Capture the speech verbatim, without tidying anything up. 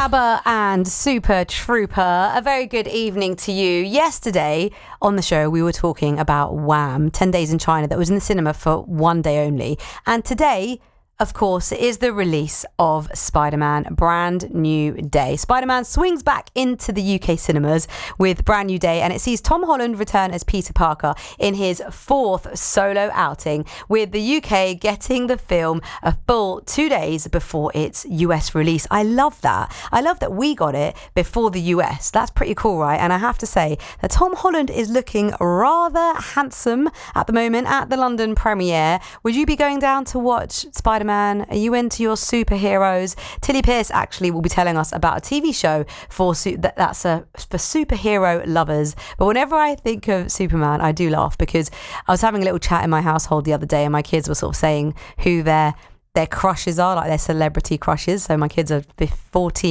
ABBA and Super Trooper. A very good evening to you. Yesterday on the show, we were talking about Wham! ten days in China that was in the cinema for one day only. And today, of course, it is the release of Spider-Man Brand New Day. Spider-Man swings back into the U K cinemas with Brand New Day, and it sees Tom Holland return as Peter Parker in his fourth solo outing, with the U K getting the film a full two days before its U S release. I love that. I love that we got it before the U S. That's pretty cool, right? And I have to say that Tom Holland is looking rather handsome at the moment at the London premiere. Would you be going down to watch Spider-Man? Man, are you into your superheroes? Tilly Pierce actually will be telling us about a T V show for su- that, that's a, for superhero lovers. But whenever I think of Superman, I do laugh because I was having a little chat in my household the other day and my kids were sort of saying who their their crushes are, like their celebrity crushes. So my kids are fourteen